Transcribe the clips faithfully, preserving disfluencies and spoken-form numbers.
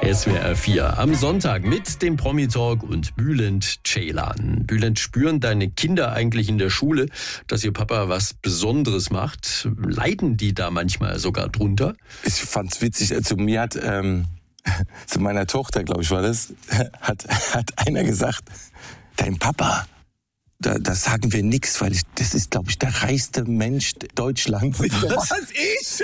S W R vier am Sonntag mit dem Promi-Talk und Bülent Ceylan. Bülent, spüren deine Kinder eigentlich in der Schule, dass ihr Papa was Besonderes macht? Leiden die da manchmal sogar drunter? Ich fand's witzig, zu mir hat, ähm, zu meiner Tochter, glaube ich, war das, hat, hat einer gesagt, dein Papa, da, da sagen wir nichts, weil ich, das ist, glaube ich, der reichste Mensch Deutschlands. Was? Was, ich?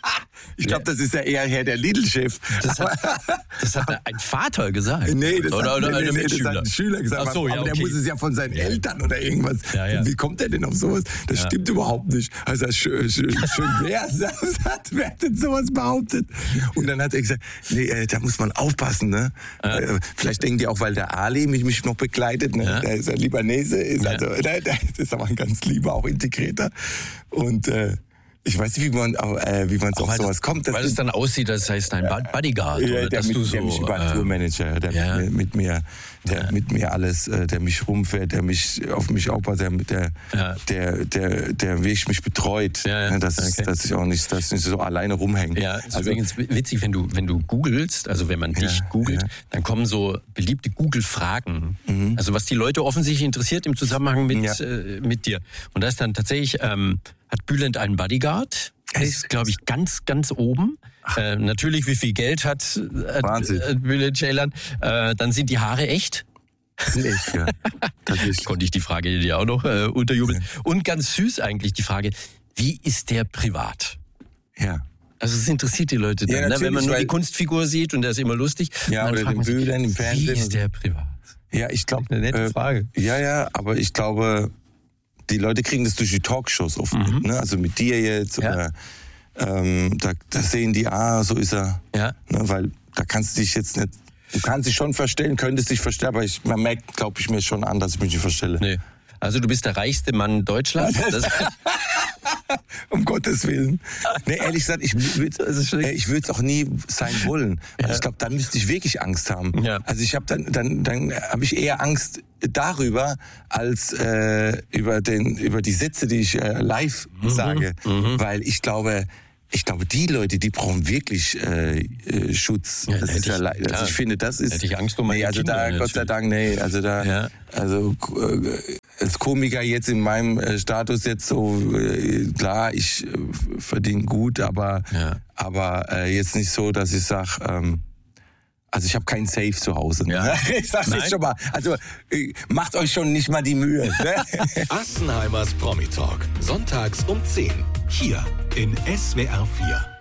Ich glaube, das ist ja eher Herr der Lidl-Chef. Das hat, das hat ein Vater gesagt? Nee, das, oder, hat, oder nee, eine nee, das hat ein Schüler gesagt. Ach so, ja, aber okay. der muss es ja von seinen Eltern oder irgendwas. Ja, ja. Wie kommt der denn auf sowas? Das Ja. stimmt überhaupt nicht. Also schön, schön, schön wär's. Wer hat denn sowas behauptet? Und dann hat er gesagt, nee, äh, da muss man aufpassen. Ne? Ja. Äh, vielleicht denken die auch, weil der Ali mich, mich noch begleitet. Ne? Ja. Der ist ein Libanese. Ist Ja. also, der, der ist aber ein ganz lieber, auch integrierter. Und äh, ich weiß nicht, wie man, äh, wie man so auf weil sowas das, kommt. Das weil es dann aussieht, das heißt ein Bodyguard. ja, oder der, dass mit, du der so, mich über äh, Tourmanager, der ja. mit, mir- mit mir, der Ja. mit mir alles, äh, der mich rumfährt, der mich auf mich aufpasst, der, der, Ja. der, der, der wirklich mich betreut, Ja, ja. ne, dass, Okay. dass ich auch nicht, dass ich nicht so alleine rumhänge. Ja, ist also, übrigens witzig, wenn du, wenn du googelst, also wenn man dich Ja, googelt, ja. dann kommen so beliebte Google-Fragen. Also was die Leute offensichtlich interessiert im Zusammenhang mit, Ja. äh, mit dir. Und da ist dann tatsächlich, ähm, hat Bülent einen Bodyguard? Der ist, glaube ich, ganz, ganz oben. Äh, natürlich, wie viel Geld hat äh, Wahnsinn. äh, Bülent Ceylan. Äh, dann sind die Haare echt. echt, ja. Tatsächlich. Konnte ich die Frage dir auch noch äh, unterjubeln. Und ganz süß eigentlich die Frage, wie ist der privat? Ja. Also es interessiert die Leute dann, Ja, ne? Wenn man natürlich, nur die weil- Kunstfigur sieht und der ist immer lustig. Ja, und dann oder fragt den man sich, Bildern im Fernsehen. Wie ist der privat? Ja, ich glaube. Eine nette Frage. Ja, ja, aber ich glaube, die Leute kriegen das durch die Talkshows oft mit, ne? Also mit dir jetzt Ja. oder ähm, da, da sehen die, ah, so ist er. Ja. Ne? Weil da kannst du dich jetzt nicht, du kannst dich schon verstellen, könntest dich verstellen, aber ich, man merkt, glaube ich, mir schon an, dass ich mich nicht verstelle. Nee. Also du bist der reichste Mann Deutschlands. Das, Um Gottes Willen. Nee, ehrlich gesagt, ich würde äh, ich würde es auch nie sein wollen. Weil Ja. ich glaube, dann müsste ich wirklich Angst haben. Ja. Also ich habe dann, dann, dann habe ich eher Angst darüber, als äh, über, den, über die Sätze, die ich äh, live sage. Weil ich glaube, ich glaube, die Leute, die brauchen wirklich äh, äh, Schutz. Ja, das hätte ist ja ich- leid. klar. Also ich finde, das ist. Hätte ich Angst um meine nee, also Kinder, da, Gott sei natürlich. Dank, nee, also da, Ja. also äh, als Komiker jetzt in meinem äh, Status jetzt so, äh, klar, ich äh, verdiene gut, aber, Ja. aber äh, jetzt nicht so, dass ich sage, ähm, also ich habe keinen Safe zu Hause. Ne? Ja. Ich sag's Nein. jetzt schon mal. Also äh, macht euch schon nicht mal die Mühe. Ne? Assenheimers Promi Talk. Sonntags um zehn. Hier in S W R vier.